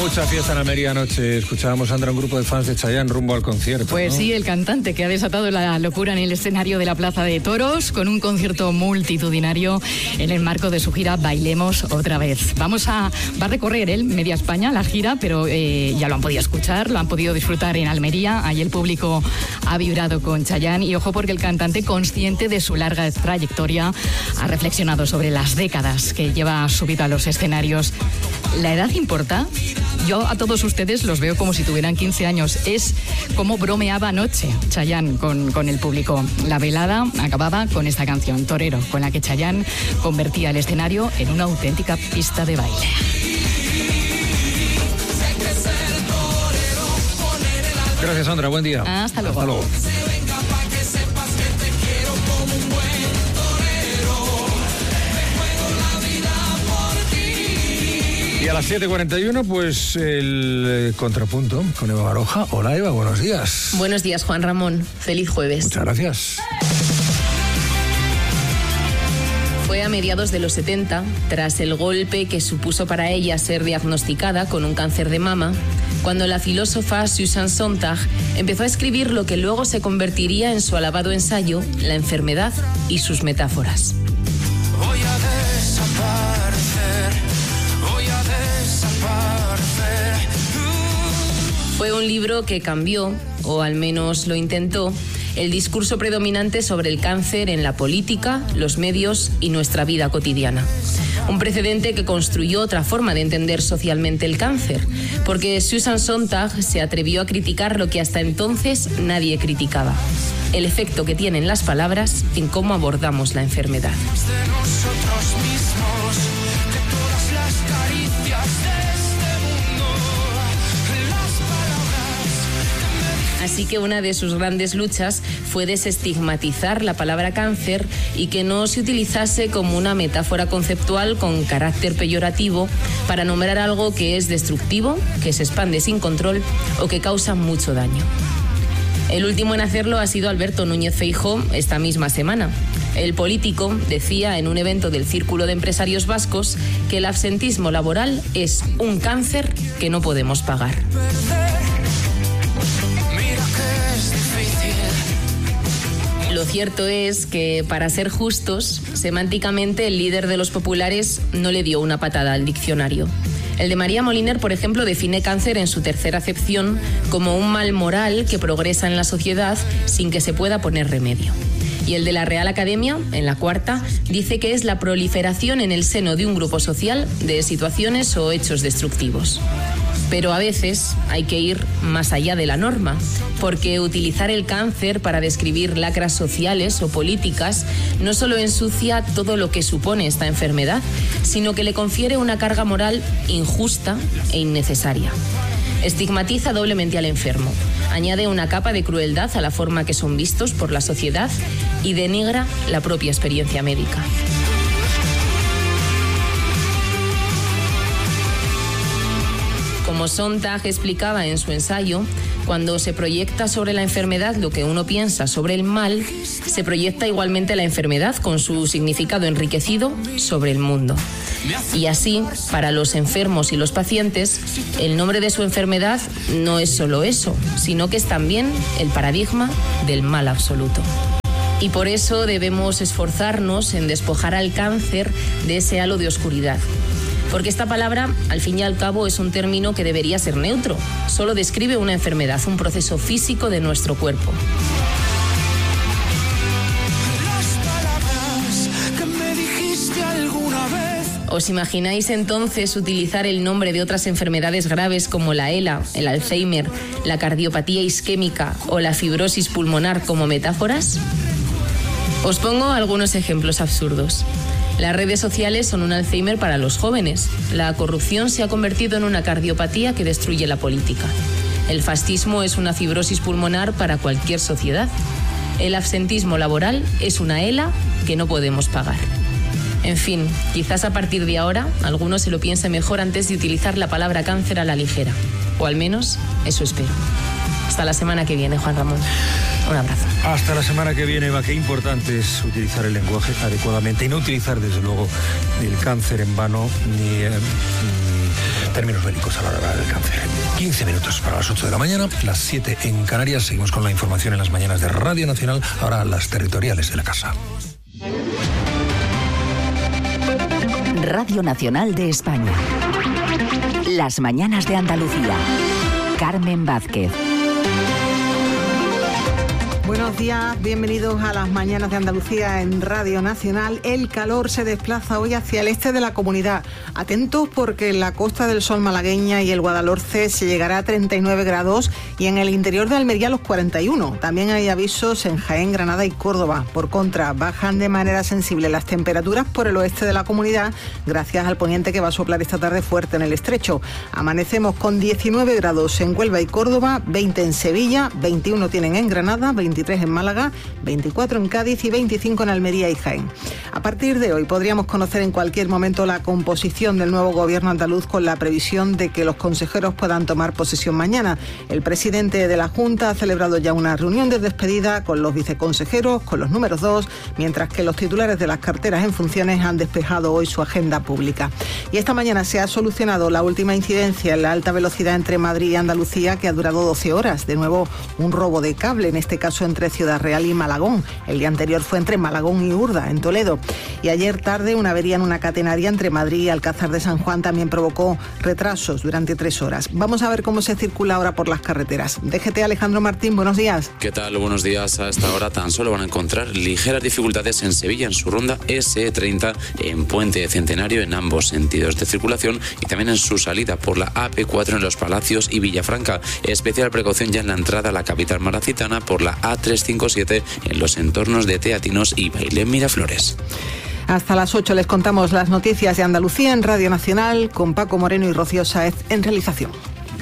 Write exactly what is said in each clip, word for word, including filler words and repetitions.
Mucha fiesta en Almería anoche. Escuchábamos, Sandra, un grupo de fans de Chayanne rumbo al concierto. Pues ¿no? Sí, el cantante que ha desatado la locura en el escenario de la Plaza de Toros con un concierto multitudinario en el marco de su gira Bailemos Otra Vez. Vamos a, va a recorrer él media España la gira, pero eh, ya lo han podido escuchar, lo han podido disfrutar en Almería. Ahí el público ha vibrado con Chayanne y ojo porque el cantante, consciente de su larga trayectoria, ha reflexionado sobre las décadas que lleva subido a los escenarios. ¿La edad importa? Yo a todos ustedes los veo como si tuvieran quince años. Es como bromeaba anoche Chayanne con, con el público. La velada acababa con esta canción, Torero, con la que Chayanne convertía el escenario en una auténtica pista de baile. Gracias, Sandra. Buen día. Hasta luego. Hasta luego. Y a las siete cuarenta y uno, pues el eh, contrapunto con Eva Baroja. Hola, Eva, buenos días. Buenos días, Juan Ramón. Feliz jueves. Muchas gracias. Fue a mediados de los setenta, tras el golpe que supuso para ella ser diagnosticada con un cáncer de mama, cuando la filósofa Susan Sontag empezó a escribir lo que luego se convertiría en su alabado ensayo, La enfermedad y sus metáforas. Voy a desaparecer, voy a desaparecer. Fue un libro que cambió, o al menos lo intentó, el discurso predominante sobre el cáncer en la política, los medios y nuestra vida cotidiana. Un precedente que construyó otra forma de entender socialmente el cáncer, porque Susan Sontag se atrevió a criticar lo que hasta entonces nadie criticaba: el efecto que tienen las palabras en cómo abordamos la enfermedad. De nosotros mismos, de todas las caricias de este mundo, las palabras que me... Así que una de sus grandes luchas fue desestigmatizar la palabra cáncer y que no se utilizase como una metáfora conceptual con carácter peyorativo para nombrar algo que es destructivo, que se expande sin control o que causa mucho daño. El último en hacerlo ha sido Alberto Núñez Feijóo esta misma semana. El político decía en un evento del Círculo de Empresarios Vascos que el absentismo laboral es un cáncer que no podemos pagar. Mira que es difícil. Lo cierto es que, para ser justos, semánticamente el líder de los populares no le dio una patada al diccionario. El de María Moliner, por ejemplo, define cáncer en su tercera acepción como un mal moral que progresa en la sociedad sin que se pueda poner remedio. Y el de la Real Academia, en la cuarta, dice que es la proliferación en el seno de un grupo social de situaciones o hechos destructivos. Pero a veces hay que ir más allá de la norma, porque utilizar el cáncer para describir lacras sociales o políticas no solo ensucia todo lo que supone esta enfermedad, sino que le confiere una carga moral injusta e innecesaria. Estigmatiza doblemente al enfermo, añade una capa de crueldad a la forma que son vistos por la sociedad y denigra la propia experiencia médica. Como Sontag explicaba en su ensayo, cuando se proyecta sobre la enfermedad lo que uno piensa sobre el mal, se proyecta igualmente la enfermedad con su significado enriquecido sobre el mundo. Y así, para los enfermos y los pacientes, el nombre de su enfermedad no es solo eso, sino que es también el paradigma del mal absoluto. Y por eso debemos esforzarnos en despojar al cáncer de ese halo de oscuridad. Porque esta palabra, al fin y al cabo, es un término que debería ser neutro. Solo describe una enfermedad, un proceso físico de nuestro cuerpo. Las palabras que me dijiste alguna vez. ¿Os imagináis entonces utilizar el nombre de otras enfermedades graves como la ELA, el Alzheimer, la cardiopatía isquémica o la fibrosis pulmonar como metáforas? Os pongo algunos ejemplos absurdos. Las redes sociales son un Alzheimer para los jóvenes. La corrupción se ha convertido en una cardiopatía que destruye la política. El fascismo es una fibrosis pulmonar para cualquier sociedad. El absentismo laboral es una ELA que no podemos pagar. En fin, quizás a partir de ahora alguno se lo piense mejor antes de utilizar la palabra cáncer a la ligera. O al menos eso espero. Hasta la semana que viene, Juan Ramón. Un abrazo. Hasta la semana que viene, Eva. Qué importante es utilizar el lenguaje adecuadamente y no utilizar, desde luego, el cáncer en vano ni... Eh, ni términos bélicos a la hora del cáncer. quince minutos para las ocho de la mañana, las siete en Canarias. Seguimos con la información en las mañanas de Radio Nacional, ahora las territoriales de la casa. Radio Nacional de España. Las mañanas de Andalucía. Carmen Vázquez. Buenos días, bienvenidos a las mañanas de Andalucía en Radio Nacional. El calor se desplaza hoy hacia el este de la comunidad. Atentos porque en la Costa del Sol malagueña y el Guadalhorce se llegará a treinta y nueve grados y en el interior de Almería los cuarenta y uno. También hay avisos en Jaén, Granada y Córdoba. Por contra, bajan de manera sensible las temperaturas por el oeste de la comunidad gracias al poniente que va a soplar esta tarde fuerte en el estrecho. Amanecemos con diecinueve grados en Huelva y Córdoba, veinte en Sevilla, veintiuno tienen en Granada, veintitrés en Málaga, veinticuatro en Cádiz y veinticinco en Almería y Jaén. A partir de hoy podríamos conocer en cualquier momento la composición del nuevo gobierno andaluz con la previsión de que los consejeros puedan tomar posesión mañana. El presidente de la Junta ha celebrado ya una reunión de despedida con los viceconsejeros, con los números dos, mientras que los titulares de las carteras en funciones han despejado hoy su agenda pública. Y esta mañana se ha solucionado la última incidencia en la alta velocidad entre Madrid y Andalucía, que ha durado doce horas. De nuevo, un robo de cable, en este caso entre Ciudad Real y Malagón. El día anterior fue entre Malagón y Urda, en Toledo. Y ayer tarde una avería en una catenaria entre Madrid y Alcázar de San Juan también provocó retrasos durante tres horas. Vamos a ver cómo se circula ahora por las carreteras. D G T Alejandro Martín, buenos días. ¿Qué tal? Buenos días. A esta hora tan solo van a encontrar ligeras dificultades en Sevilla en su ronda ese treinta en Puente Centenario en ambos sentidos de circulación y también en su salida por la A P cuatro en Los Palacios y Villafranca. Especial precaución ya en la entrada a la capital malacitana por la A trescientos cincuenta y siete en los entornos de Teatinos y Bailén Miraflores. Hasta las ocho les contamos las noticias de Andalucía en Radio Nacional con Paco Moreno y Rocío Sáez en realización.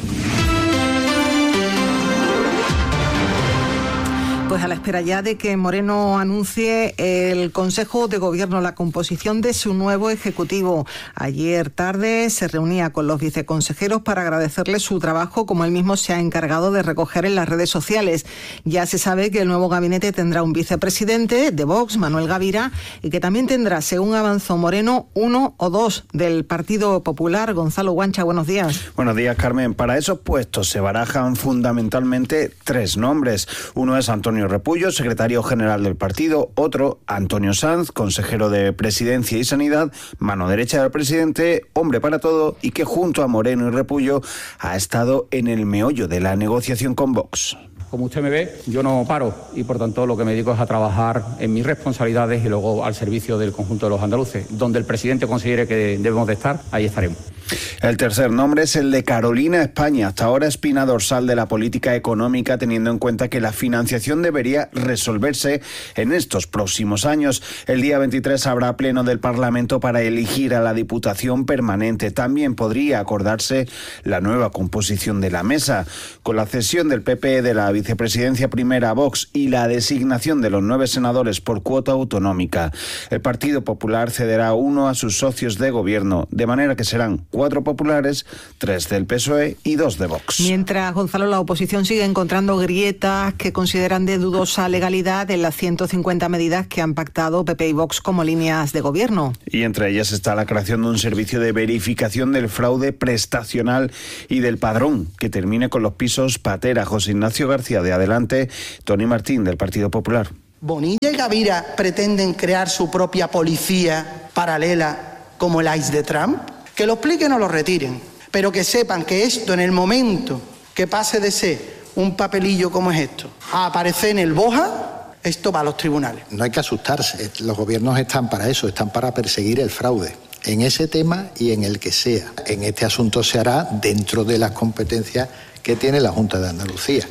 Pues a la espera ya de que Moreno anuncie el Consejo de Gobierno, la composición de su nuevo Ejecutivo. Ayer tarde se reunía con los viceconsejeros para agradecerles su trabajo, como él mismo se ha encargado de recoger en las redes sociales. Ya se sabe que el nuevo gabinete tendrá un vicepresidente de Vox, Manuel Gavira, y que también tendrá, según avanzó Moreno, uno o dos del Partido Popular. Gonzalo Guancha, buenos días. Buenos días, Carmen. Para esos puestos se barajan fundamentalmente tres nombres. Uno es Antonio Repullo, secretario general del partido; otro, Antonio Sanz, consejero de Presidencia y Sanidad, mano derecha del presidente, hombre para todo, y que junto a Moreno y Repullo ha estado en el meollo de la negociación con Vox. Como usted me ve, yo no paro y por tanto lo que me dedico es a trabajar en mis responsabilidades y luego al servicio del conjunto de los andaluces. Donde el presidente considere que debemos de estar, ahí estaremos. El tercer nombre es el de Carolina España, hasta ahora espina dorsal de la política económica, teniendo en cuenta que la financiación debería resolverse en estos próximos años. El día veintitrés habrá pleno del Parlamento para elegir a la Diputación Permanente. También podría acordarse la nueva composición de la mesa. Con la cesión del P P de la vicepresidencia primera a Vox y la designación de los nueve senadores por cuota autonómica, el Partido Popular cederá uno a sus socios de gobierno, de manera que serán cuatro populares, tres del P S O E y dos de Vox. Mientras, Gonzalo, la oposición sigue encontrando grietas que consideran de dudosa legalidad en las ciento cincuenta medidas que han pactado P P y Vox como líneas de gobierno. Y entre ellas está la creación de un servicio de verificación del fraude prestacional y del padrón, que termine con los pisos Patera. José Ignacio García de Adelante, Tony Martín del Partido Popular. ¿Bonilla y Gavira pretenden crear su propia policía paralela como el ICE de Trump? Que lo expliquen o lo retiren, pero que sepan que esto, en el momento que pase de ser un papelillo como es esto a aparecer en el BOJA, esto va a los tribunales. No hay que asustarse, los gobiernos están para eso, están para perseguir el fraude, en ese tema y en el que sea. En este asunto se hará dentro de las competencias que tiene la Junta de Andalucía.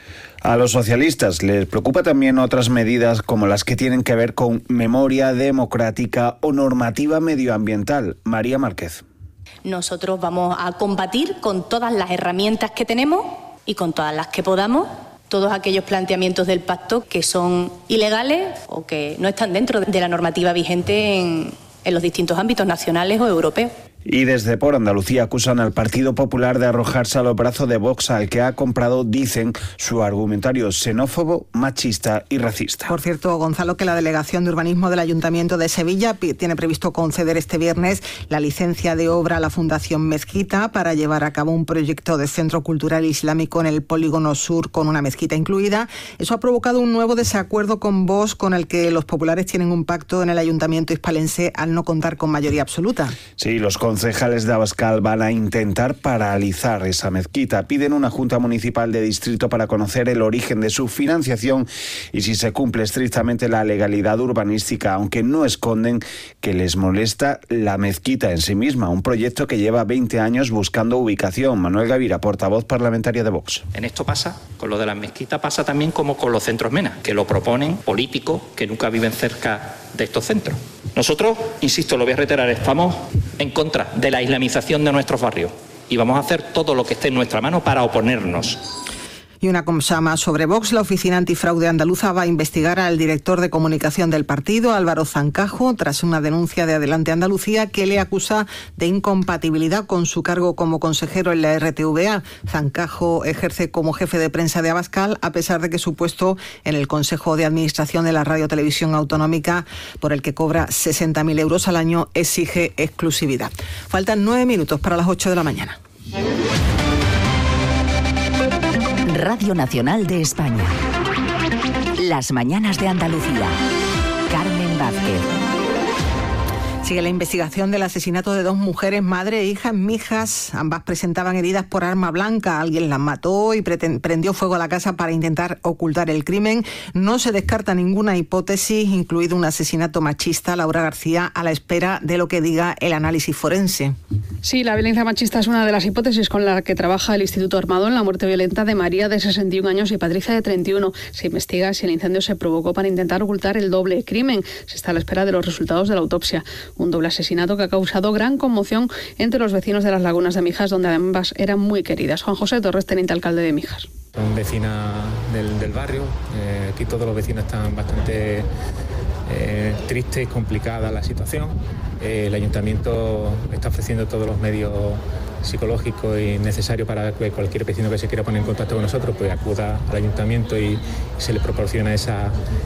A los socialistas les preocupa también otras medidas como las que tienen que ver con memoria democrática o normativa medioambiental. María Márquez. Nosotros vamos a combatir con todas las herramientas que tenemos y con todas las que podamos todos aquellos planteamientos del pacto que son ilegales o que no están dentro de la normativa vigente en, en los distintos ámbitos nacionales o europeos. Y desde Por Andalucía acusan al Partido Popular de arrojarse a los brazos de Vox, al que ha comprado, dicen, su argumentario xenófobo, machista y racista. Por cierto, Gonzalo, que la Delegación de Urbanismo del Ayuntamiento de Sevilla tiene previsto conceder este viernes la licencia de obra a la Fundación Mezquita para llevar a cabo un proyecto de centro cultural islámico en el polígono sur con una mezquita incluida. Eso ha provocado un nuevo desacuerdo con Vox, con el que los populares tienen un pacto en el Ayuntamiento hispalense al no contar con mayoría absoluta. Sí, los concejales de Abascal van a intentar paralizar esa mezquita. Piden una junta municipal de distrito para conocer el origen de su financiación y si se cumple estrictamente la legalidad urbanística, aunque no esconden que les molesta la mezquita en sí misma, un proyecto que lleva veinte años buscando ubicación. Manuel Gavira, portavoz parlamentaria de Vox. En esto pasa, con lo de la mezquita pasa también como con los centros MENA, que lo proponen políticos que nunca viven cerca de estos centros. Nosotros, insisto, lo voy a reiterar, estamos en contra de la islamización de nuestros barrios y vamos a hacer todo lo que esté en nuestra mano para oponernos. Y una cosa más sobre Vox. La Oficina Antifraude Andaluza va a investigar al director de comunicación del partido, Álvaro Zancajo, tras una denuncia de Adelante Andalucía que le acusa de incompatibilidad con su cargo como consejero en la R T V A. Zancajo ejerce como jefe de prensa de Abascal, a pesar de que su puesto en el Consejo de Administración de la Radio Televisión Autonómica, por el que cobra sesenta mil euros al año, exige exclusividad. Faltan nueve minutos para las ocho de la mañana. Radio Nacional de España. Las mañanas de Andalucía. Carmen Vázquez. Sigue la investigación del asesinato de dos mujeres, madre e hija en Mijas. Ambas presentaban heridas por arma blanca. Alguien las mató y prendió fuego a la casa para intentar ocultar el crimen. No se descarta ninguna hipótesis, incluido un asesinato machista. Laura García, a la espera de lo que diga el análisis forense. Sí, la violencia machista es una de las hipótesis con la que trabaja el Instituto Armado en la muerte violenta de María, de sesenta y un años, y Patricia, de treinta y uno. Se investiga si el incendio se provocó para intentar ocultar el doble crimen. Se está a la espera de los resultados de la autopsia. Un doble asesinato que ha causado gran conmoción entre los vecinos de las Lagunas de Mijas, donde ambas eran muy queridas. Juan José Torres, teniente alcalde de Mijas. Son vecinas del, del barrio. Eh, aquí todos los vecinos están bastante eh, tristes y complicada la situación. Eh, el ayuntamiento está ofreciendo todos los medios psicológicos y necesarios para que cualquier vecino que se quiera poner en contacto con nosotros pues acuda al ayuntamiento y se le proporciona esa,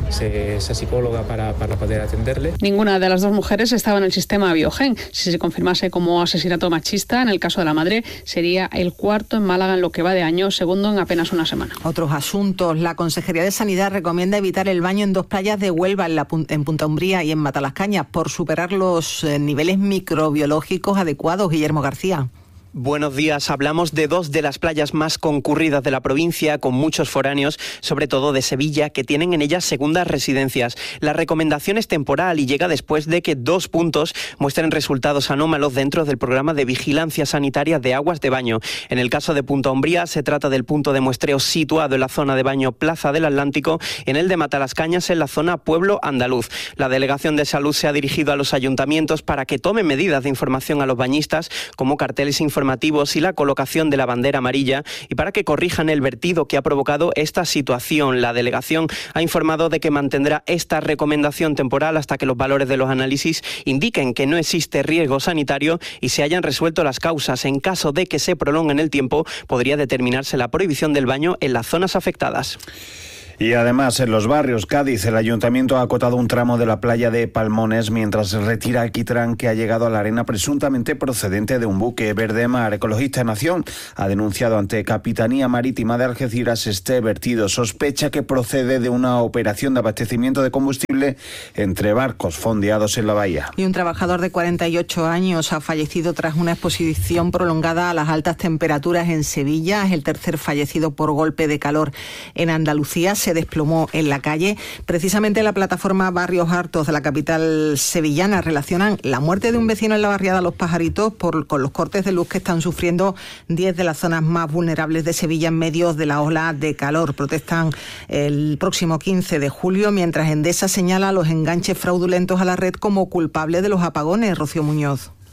esa psicóloga para, para poder atenderle. Ninguna de las dos mujeres estaba en el sistema Biogen. Si se confirmase como asesinato machista, en el caso de la madre, sería el cuarto en Málaga en lo que va de año, segundo en apenas una semana. Otros asuntos. La Consejería de Sanidad recomienda evitar el baño en dos playas de Huelva, en, la, en Punta Umbría y en Matalascañas, por superar los eh, niveles microbiológicos adecuados. Guillermo García. Buenos días. Hablamos de dos de las playas más concurridas de la provincia, con muchos foráneos, sobre todo de Sevilla, que tienen en ellas segundas residencias. La recomendación es temporal y llega después de que dos puntos muestren resultados anómalos dentro del programa de vigilancia sanitaria de aguas de baño. En el caso de Punta Umbría se trata del punto de muestreo situado en la zona de baño Plaza del Atlántico, en el de Matalascañas en la zona Pueblo Andaluz. La Delegación de Salud se ha dirigido a los ayuntamientos para que tomen medidas de información a los bañistas, como carteles informativos y la colocación de la bandera amarilla, y para que corrijan el vertido que ha provocado esta situación. La delegación ha informado de que mantendrá esta recomendación temporal hasta que los valores de los análisis indiquen que no existe riesgo sanitario y se hayan resuelto las causas. En caso de que se prolongue en el tiempo, podría determinarse la prohibición del baño en las zonas afectadas. Y además, en los barrios Cádiz, el ayuntamiento ha acotado un tramo de la playa de Palmones mientras retira alquitrán que ha llegado a la arena presuntamente procedente de un buque. Verdemar, Ecologista de Nación, ha denunciado ante Capitanía Marítima de Algeciras este vertido. Sospecha que procede de una operación de abastecimiento de combustible entre barcos fondeados en la bahía. Y un trabajador de cuarenta y ocho años ha fallecido tras una exposición prolongada a las altas temperaturas en Sevilla. Es el tercer fallecido por golpe de calor en Andalucía. Se desplomó en la calle. Precisamente la plataforma Barrios Hartos de la capital sevillana relacionan la muerte de un vecino en la barriada Los Pajaritos por, con los cortes de luz que están sufriendo diez de las zonas más vulnerables de Sevilla en medio de la ola de calor. Protestan el próximo quince de julio, mientras Endesa señala a los enganches fraudulentos a la red como culpables de los apagones. Rocío Muñoz.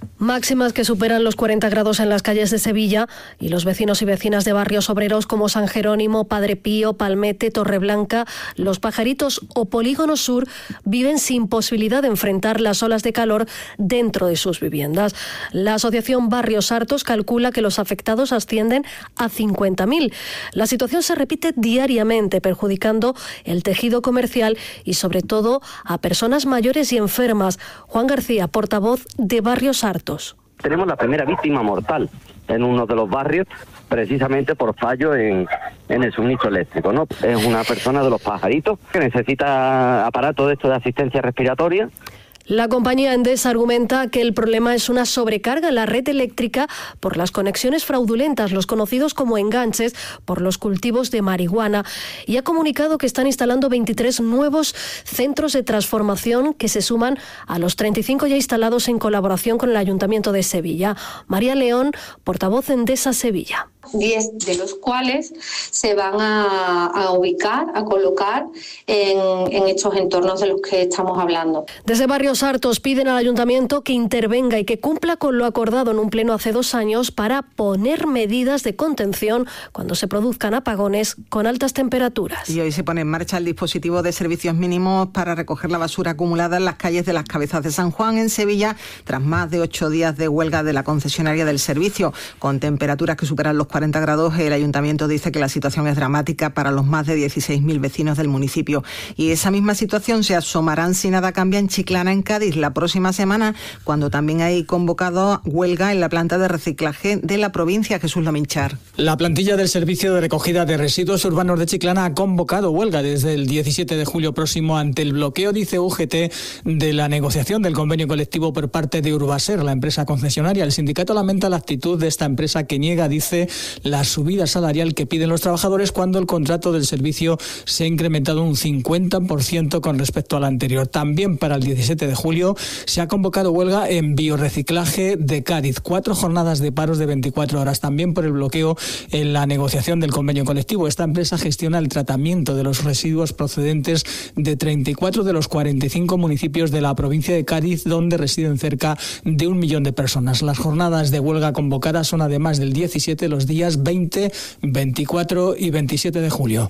Máximas que superan los cuarenta grados en las calles de Sevilla y los vecinos y vecinas de barrios obreros como San Jerónimo, Padre Pío, Palmete, Torreblanca, Los Pajaritos o Polígono Sur viven sin posibilidad de enfrentar las olas de calor dentro de sus viviendas. La asociación Barrios Hartos calcula que los afectados ascienden a cincuenta mil. La situación se repite diariamente, perjudicando el tejido comercial y sobre todo a personas mayores y enfermas. Juan García, portavoz de Barrios Hartos. Tenemos la primera víctima mortal en uno de los barrios, precisamente por fallo en, en el suministro eléctrico, ¿no? Es una persona de Los Pajaritos que necesita aparato de esto de asistencia respiratoria. La compañía Endesa argumenta que el problema es una sobrecarga en la red eléctrica por las conexiones fraudulentas, los conocidos como enganches, por los cultivos de marihuana, y ha comunicado que están instalando veintitrés nuevos centros de transformación que se suman a los treinta y cinco ya instalados en colaboración con el Ayuntamiento de Sevilla. María León, portavoz de Endesa Sevilla. diez de los cuales se van a, a ubicar, a colocar en, en estos entornos de los que estamos hablando. Desde Barrios Hartos piden al Ayuntamiento que intervenga y que cumpla con lo acordado en un pleno hace dos años para poner medidas de contención cuando se produzcan apagones con altas temperaturas. Y hoy se pone en marcha el dispositivo de servicios mínimos para recoger la basura acumulada en las calles de las Cabezas de San Juan, en Sevilla, tras más de ocho días de huelga de la concesionaria del servicio. Con temperaturas que superan los cuarenta grados, el Ayuntamiento dice que la situación es dramática para los más de dieciséis mil vecinos del municipio. Y esa misma situación se asomará, si nada cambia, en Chiclana, en Cádiz, la próxima semana, cuando también hay convocado huelga en la planta de reciclaje de la provincia. Jesús Lominchar. La plantilla del Servicio de Recogida de Residuos Urbanos de Chiclana ha convocado huelga desde el diecisiete de julio próximo ante el bloqueo, dice U G T, de la negociación del convenio colectivo por parte de Urbaser, la empresa concesionaria. El sindicato lamenta la actitud de esta empresa que niega, dice, la subida salarial que piden los trabajadores cuando el contrato del servicio se ha incrementado un cincuenta por ciento con respecto al anterior. También para el diecisiete de julio se ha convocado huelga en biorreciclaje de Cádiz. Cuatro jornadas de paros de veinticuatro horas, también por el bloqueo en la negociación del convenio colectivo. Esta empresa gestiona el tratamiento de los residuos procedentes de treinta y cuatro de los cuarenta y cinco municipios de la provincia de Cádiz, donde residen cerca de un millón de personas. Las jornadas de huelga convocadas son, además del diecisiete, los días veinte, veinticuatro y veintisiete de julio.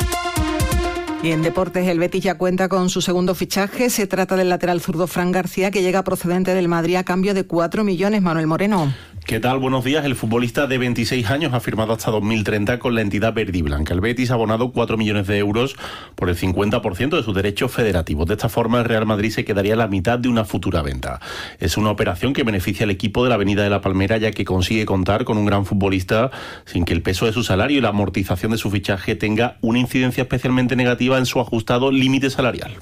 Y en deportes, el Betis ya cuenta con su segundo fichaje. Se trata del lateral zurdo Fran García, que llega procedente del Madrid a cambio de cuatro millones. Manuel Moreno. ¿Qué tal? Buenos días. El futbolista de veintiséis años ha firmado hasta dos mil treinta con la entidad verde y blanca. El Betis ha abonado cuatro millones de euros por el cincuenta por ciento de sus derechos federativos. De esta forma, el Real Madrid se quedaría la mitad de una futura venta. Es una operación que beneficia al equipo de la Avenida de la Palmera, ya que consigue contar con un gran futbolista sin que el peso de su salario y la amortización de su fichaje tenga una incidencia especialmente negativa en su ajustado límite salarial.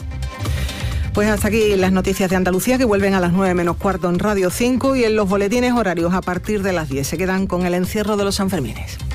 Pues hasta aquí las noticias de Andalucía, que vuelven a las nueve menos cuarto en Radio cinco y en los boletines horarios a partir de las diez. Se quedan con el encierro de los Sanfermines.